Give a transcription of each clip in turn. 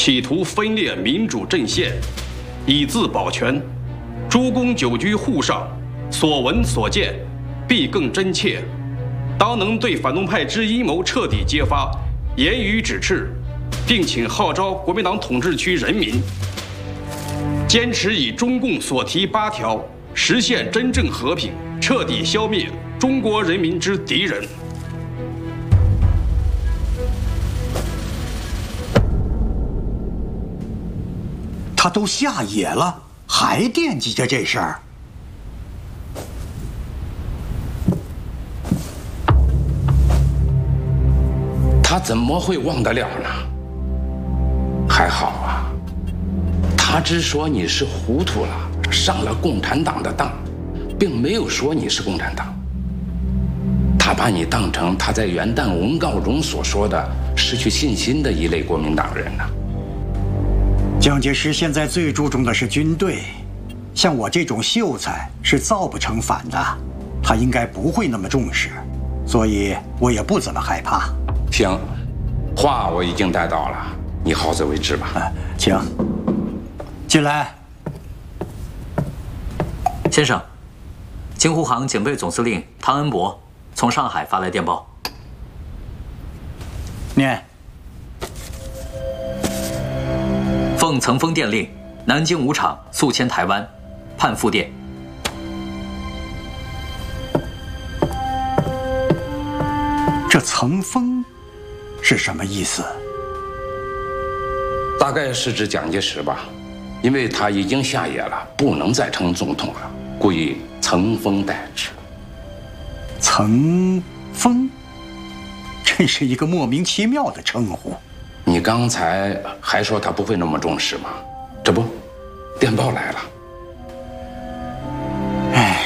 企图分裂民主阵线，以自保全。诸公久居沪上，所闻所见，必更真切。当能对反动派之阴谋彻底揭发，严予指斥，并请号召国民党统治区人民，坚持以中共所提8条，实现真正和平，彻底消灭中国人民之敌人。 他都下野了，还惦记着这事儿。 他怎么会忘得了呢？还好啊，他只说你是糊涂了，上了共产党的当，并没有说你是共产党。他把你当成他在元旦文告中所说的失去信心的一类国民党人呢。 蒋介石现在最注重的是军队，像我这种秀才是造不成反的，他应该不会那么重视，所以我也不怎么害怕。 行，话我已经带到了，你好自为之吧。 请进来。 先生，京沪杭警备总司令汤恩伯从上海发来电报。 念。 奉曾封电令，南京5厂速迁台湾，判复电。 这曾封是什么意思？ 大概是指蒋介石吧，因为他已经下野了，不能再成总统了，故意曾封代之。 曾封，真是一个莫名其妙的称呼。 你刚才还说他不会那么重视吗？这不，电报来了。 哎，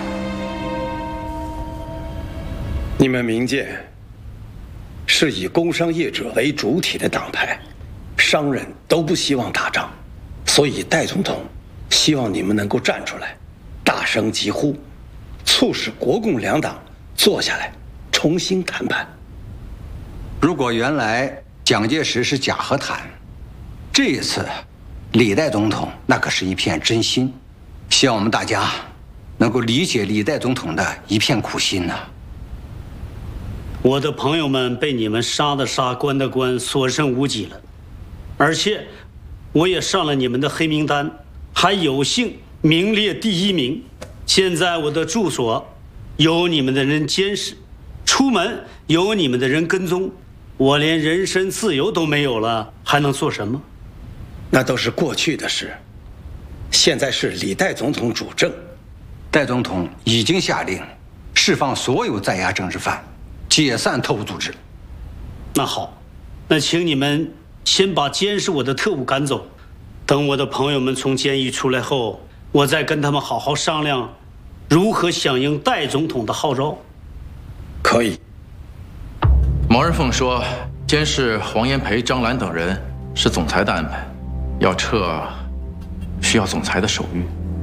你们民建是以工商业者为主体的党派，商人都不希望打仗，所以戴总统希望你们能够站出来，大声疾呼，促使国共两党坐下来重新谈判。 如果原来蒋介石是假和谈，这一次李代总统那可是一片真心，希望我们大家能够理解李代总统的一片苦心呐。 我的朋友们被你们杀的杀，关的关，所剩无几了，而且我也上了你们的黑名单，还有幸名列第1名。现在我的住所有你们的人监视，出门有你们的人跟踪，我连人身自由都没有了，还能做什么？ 那都是过去的事，现在是李代总统主政。 戴总统已经下令释放所有在押政治犯，解散特务组织。 那好，那请你们先把监视我的特务赶走，等我的朋友们从监狱出来后，我再跟他们好好商量如何响应戴总统的号召。 可以。 毛人凤说，监视黄炎培、张兰等人是总裁的安排，要撤需要总裁的手谕。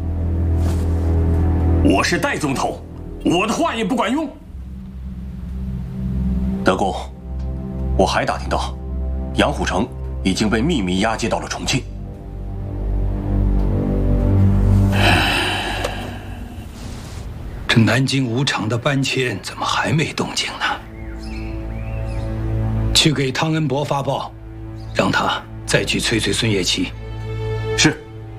我是戴总统，我的话也不管用。德公，我还打听到，杨虎城已经被秘密押解到了重庆。 这南京5厂的搬迁怎么还没动静呢？去给汤恩伯发报，让他再去催催孙岳琪。 是。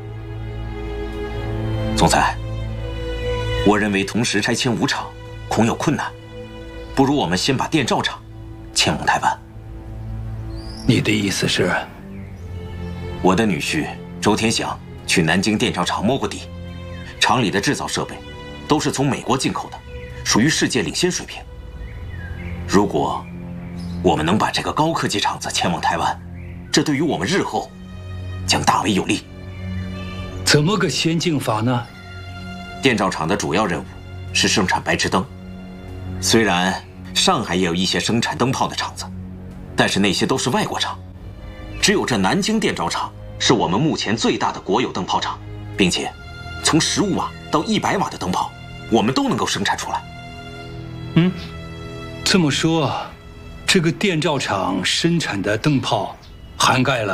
总裁，我认为同时拆迁5厂恐有困难，不如我们先把电照厂迁往台湾。 你的意思是？ 我的女婿周天祥去南京电照厂摸过底，厂里的制造设备都是从美国进口的，属于世界领先水平。如果我们能把这个高科技厂子迁往台湾，这对于我们日后将大为有利。 怎么个先进法呢？ 电照厂的主要任务是生产白炽灯，虽然上海也有一些生产灯泡的厂子，但是那些都是外国厂，只有这南京电照厂是我们目前最大的国有灯泡厂，并且从15瓦到100瓦的灯泡，我们都能够生产出来。 这么说，这个电照厂生产的灯泡涵盖了